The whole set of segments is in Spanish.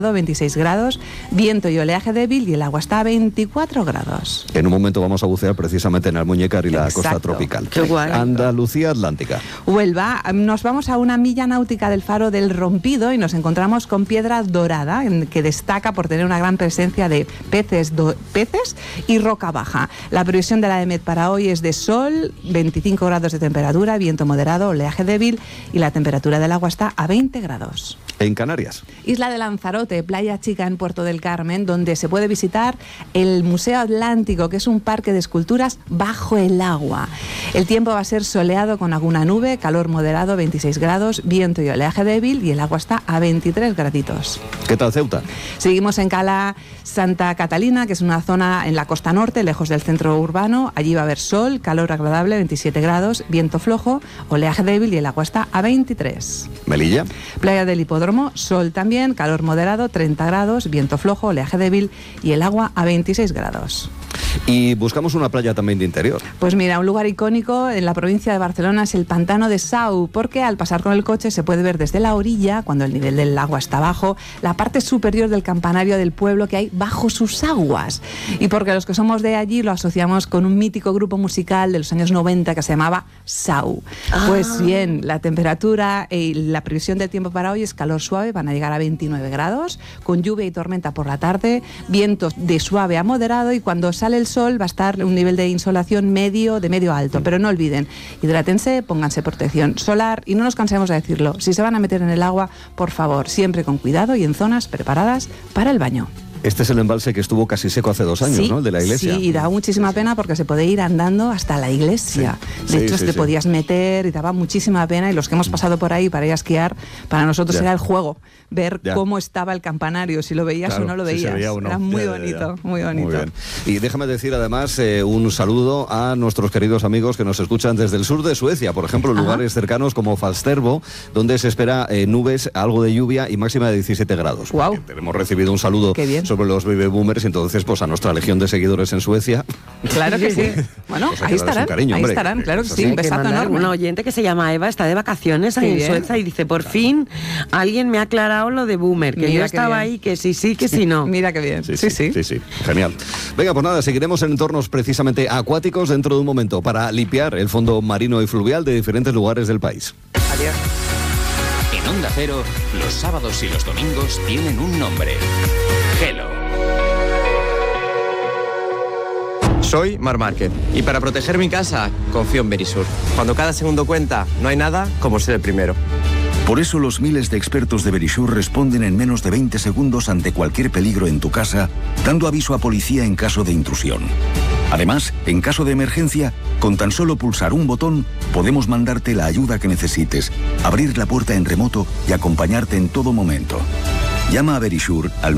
26 grados, viento y oleaje débil y el agua está a 24 grados. En un momento vamos a bucear precisamente en Almuñécar y la costa tropical. Qué guay. Andalucía Atlántica. Huelva, nos vamos a una milla náutica del faro del Rompido y nos encontramos con piedra dorada, que destaca por tener una gran presencia de peces y roca baja. La previsión de la EMET para hoy es de sol, 25 grados de temperatura, viento moderado, oleaje débil y la temperatura del agua está a 20 grados. En Canarias. Isla de Lanzarote, playa chica en Puerto del Carmen, donde se puede visitar el Museo Atlántico, que es un parque de esculturas bajo el agua. El tiempo va a ser soleado con alguna nube, calor moderado, 26 grados, viento y oleaje débil y el agua está a 23 graditos. ¿Qué tal Ceuta? Seguimos en Cala Santa Catalina, que es una zona en la costa norte, lejos del centro urbano. Allí va a haber sol, calor agradable, 27 grados, viento flojo, oleaje débil y el agua está a 23. Melilla. Playa del Hipódromo, sol también, calor moderado, 30 grados, viento flojo, oleaje débil y el agua a 26 grados. Y buscamos una playa también de interior. Pues mira, un lugar icónico en la provincia de Barcelona es el Pantano de Sau, porque al pasar con el coche se puede ver desde la orilla, cuando el nivel del agua está bajo, la parte superior del campanario del pueblo que hay bajo sus aguas. Y porque los que somos de allí lo asociamos con un mítico grupo musical de los años 90 que se llamaba Sau. Pues bien, la temperatura y la previsión del tiempo para hoy es calor suave, van a llegar a 29 grados, con lluvia y tormenta por la tarde, vientos de suave a moderado y cuando sale el sol va a estar un nivel de insolación medio a alto, pero no olviden, hidrátense, pónganse protección solar y no nos cansemos de decirlo, si se van a meter en el agua, por favor, siempre con cuidado y en zonas preparadas para el baño. Este es el embalse que estuvo casi seco hace 2 años, sí, ¿no? El de la iglesia. Sí, y daba muchísima pena porque se puede ir andando hasta la iglesia. Sí, de hecho, te podías meter y daba muchísima pena y los que hemos pasado por ahí para ir a esquiar, para nosotros era el juego, ver cómo estaba el campanario, si lo veías o no lo veías. O no. Era muy bonito, muy bonito. Muy bien. Y déjame decir además un saludo a nuestros queridos amigos que nos escuchan desde el sur de Suecia, por ejemplo, lugares cercanos como Falsterbo, donde se espera nubes, algo de lluvia y máxima de 17 grados. Wow. Hemos recibido un saludo sobre los baby boomers, entonces pues a nuestra legión de seguidores en Suecia. Claro que sí. Bueno, pues ahí estarán, cariño, ahí estarán, claro que sí, un besazo enorme. Una oyente que se llama Eva está de vacaciones ahí en Suecia y dice, por fin alguien me ha aclarado lo de boomer, que yo estaba ahí, que sí, que sí no. Mira qué bien. Sí, genial. Venga, pues nada, seguiremos en entornos precisamente acuáticos dentro de un momento para limpiar el fondo marino y fluvial de diferentes lugares del país. Adiós. En Onda Cero, los sábados y los domingos tienen un nombre. Hello. Soy Mar Márquez y para proteger mi casa confío en Verisur. Cuando cada segundo cuenta, no hay nada como ser el primero. Por eso los miles de expertos de Verisur responden en menos de 20 segundos ante cualquier peligro en tu casa, dando aviso a policía en caso de intrusión. Además, en caso de emergencia, con tan solo pulsar un botón, podemos mandarte la ayuda que necesites, abrir la puerta en remoto y acompañarte en todo momento. Llama a Verisur al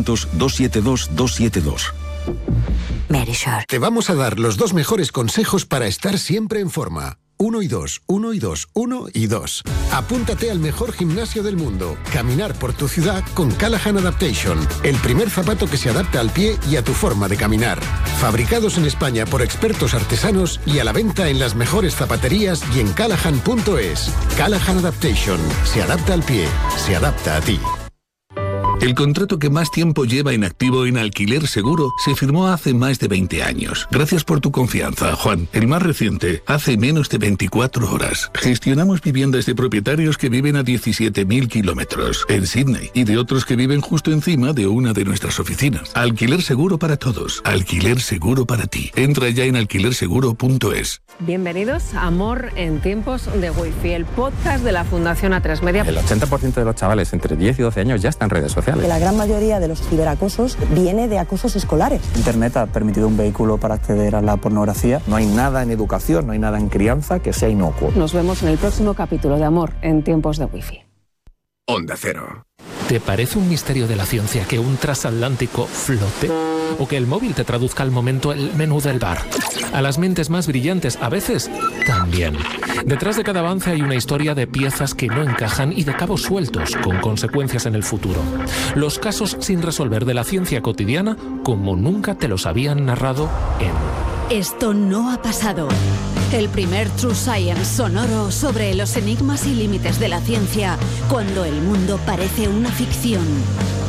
900-272-272. Verisur. Te vamos a dar los 2 mejores consejos para estar siempre en forma. 1 y 2, 1 y 2, 1 y 2. Apúntate al mejor gimnasio del mundo. Caminar por tu ciudad con Callahan Adaptation. El primer zapato que se adapta al pie y a tu forma de caminar. Fabricados en España por expertos artesanos y a la venta en las mejores zapaterías y en callahan.es. Callahan Adaptation. Se adapta al pie. Se adapta a ti. El contrato que más tiempo lleva en activo en Alquiler Seguro se firmó hace más de 20 años. Gracias por tu confianza, Juan. El más reciente, hace menos de 24 horas. Gestionamos viviendas de propietarios que viven a 17.000 kilómetros en Sydney y de otros que viven justo encima de una de nuestras oficinas. Alquiler Seguro para todos. Alquiler Seguro para ti. Entra ya en alquilerseguro.es. Bienvenidos a Amor en tiempos de Wi-Fi, el podcast de la Fundación A3 Media. El 80% de los chavales entre 10 y 12 años ya están en redes sociales. Que la gran mayoría de los ciberacosos viene de acosos escolares. Internet ha permitido un vehículo para acceder a la pornografía. No hay nada en educación, no hay nada en crianza que sea inocuo. Nos vemos en el próximo capítulo de Amor en tiempos de Wi-Fi. Onda Cero. ¿Te parece un misterio de la ciencia que un transatlántico flote? ¿O que el móvil te traduzca al momento el menú del bar? A las mentes más brillantes, a veces, también. Detrás de cada avance hay una historia de piezas que no encajan y de cabos sueltos, con consecuencias en el futuro. Los casos sin resolver de la ciencia cotidiana, como nunca te los habían narrado en... Esto no ha pasado. El primer True Science sonoro sobre los enigmas y límites de la ciencia, cuando el mundo parece una ficción.